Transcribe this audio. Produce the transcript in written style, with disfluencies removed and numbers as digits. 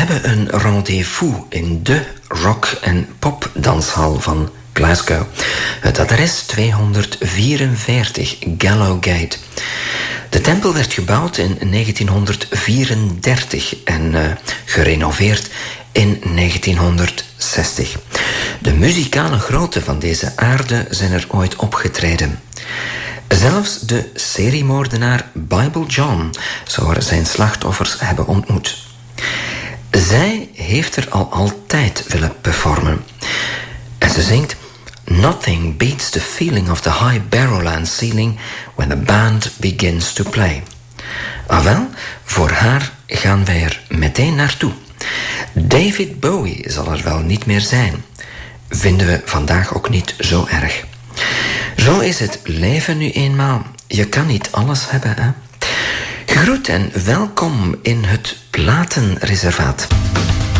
hebben een rendezvous in de rock- en popdanshal van Glasgow. Het adres 244 Gallowgate. De tempel werd gebouwd in 1934 en gerenoveerd in 1960. De muzikale grootte van deze aarde zijn er ooit opgetreden. Zelfs de seriemoordenaar Bible John zou er zijn slachtoffers hebben ontmoet. Zij heeft er al altijd willen performen. En ze zingt: Nothing beats the feeling of the high Barrowland ceiling when the band begins to play. Ah wel, voor haar gaan wij er meteen naartoe. David Bowie zal er wel niet meer zijn. Vinden we vandaag ook niet zo erg. Zo is het leven nu eenmaal. Je kan niet alles hebben, hè? Gegroet en welkom in het platenreservaat.